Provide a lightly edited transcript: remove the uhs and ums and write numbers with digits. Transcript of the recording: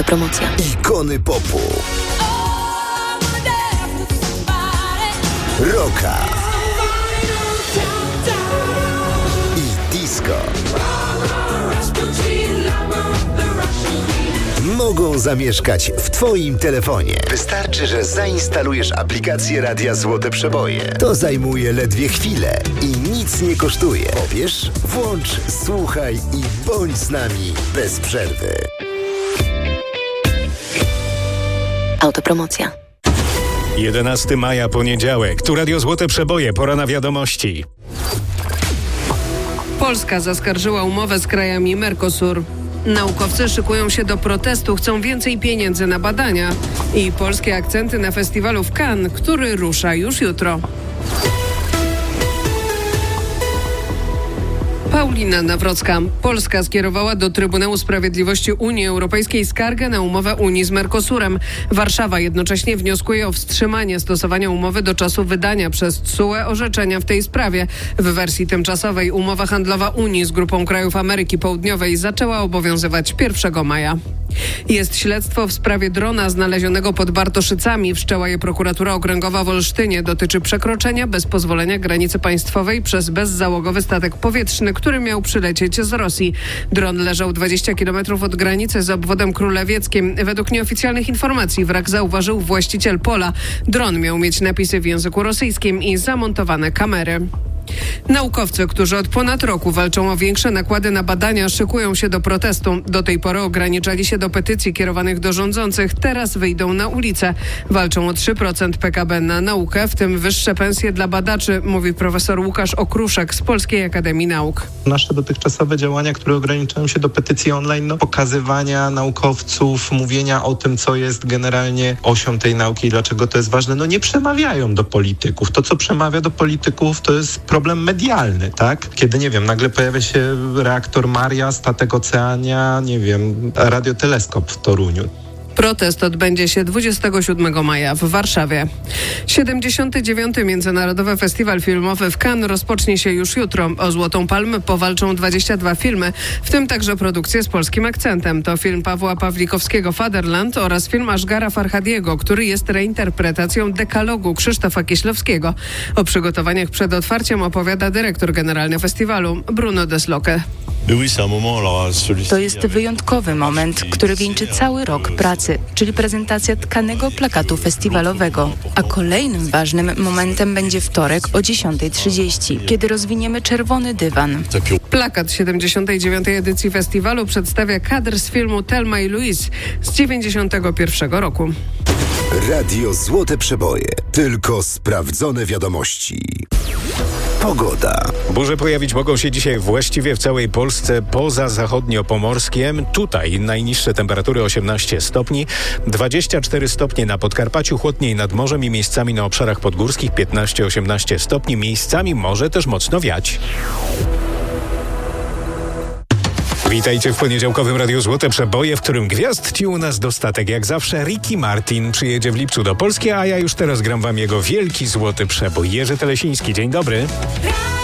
Autopromocja. Ikony popu, rocka i disco mogą zamieszkać w Twoim telefonie. Wystarczy, że zainstalujesz aplikację Radia Złote Przeboje. To zajmuje ledwie chwilę i nic nie kosztuje. Pobierz, włącz, słuchaj i bądź z nami bez przerwy. Autopromocja. 11 maja, poniedziałek. Tu Radio Złote Przeboje, pora na wiadomości. Polska zaskarżyła umowę z krajami Mercosur. Naukowcy szykują się do protestu, chcą więcej pieniędzy na badania. I polskie akcenty na festiwalu w Cannes, który rusza już jutro. Paulina Nawrocka. Polska skierowała do Trybunału Sprawiedliwości Unii Europejskiej skargę na umowę Unii z Mercosurem. Warszawa jednocześnie wnioskuje o wstrzymanie stosowania umowy do czasu wydania przez TSUE orzeczenia w tej sprawie. W wersji tymczasowej umowa handlowa Unii z grupą krajów Ameryki Południowej zaczęła obowiązywać 1 maja. Jest śledztwo w sprawie drona znalezionego pod Bartoszycami. Wszczęła je prokuratura okręgowa w Olsztynie. Dotyczy przekroczenia bez pozwolenia granicy państwowej przez bezzałogowy statek powietrzny, który miał przylecieć z Rosji. Dron leżał 20 km od granicy z obwodem królewieckim. Według nieoficjalnych informacji wrak zauważył właściciel pola. Dron miał mieć napisy w języku rosyjskim i zamontowane kamery. Naukowcy, którzy od ponad roku walczą o większe nakłady na badania, szykują się do protestu. Do tej pory ograniczali się do petycji kierowanych do rządzących. Teraz wyjdą na ulicę. Walczą o 3% PKB na naukę, w tym wyższe pensje dla badaczy, mówi profesor Łukasz Okruszek z Polskiej Akademii Nauk. Nasze dotychczasowe działania, które ograniczają się do petycji online, pokazywania naukowców, mówienia o tym, co jest generalnie osią tej nauki i dlaczego to jest ważne, nie przemawiają do polityków. To, co przemawia do polityków, to jest problem medialny, tak? Kiedy, nagle pojawia się reaktor Maria, statek Oceania, radioteleskop w Toruniu. Protest odbędzie się 27 maja w Warszawie. 79. Międzynarodowy Festiwal Filmowy w Cannes rozpocznie się już jutro. O Złotą Palmę powalczą 22 filmy, w tym także produkcje z polskim akcentem. To film Pawła Pawlikowskiego Fatherland oraz film Ashghara Farhadiego, który jest reinterpretacją dekalogu Krzysztofa Kieślowskiego. O przygotowaniach przed otwarciem opowiada dyrektor generalny festiwalu Bruno Desloque. To jest wyjątkowy moment, który wieńczy cały rok pracy, czyli prezentacja tkanego plakatu festiwalowego. A kolejnym ważnym momentem będzie wtorek o 10:30, kiedy rozwiniemy czerwony dywan. Plakat 79. edycji festiwalu przedstawia kadr z filmu Thelma i Louise z 91 roku. Radio Złote Przeboje. Tylko sprawdzone wiadomości. Pogoda. Burze pojawić mogą się dzisiaj właściwie w całej Polsce poza zachodniopomorskiem. Tutaj najniższe temperatury 18 stopni, 24 stopnie na Podkarpaciu, chłodniej nad morzem i miejscami na obszarach podgórskich 15-18 stopni. Miejscami może też mocno wiać. Witajcie w poniedziałkowym Radiu Złote Przeboje, w którym gwiazd ci u nas dostatek. Jak zawsze Ricky Martin przyjedzie w lipcu do Polski, a ja już teraz gram wam jego wielki złoty przebój. Jerzy Telesiński, dzień dobry.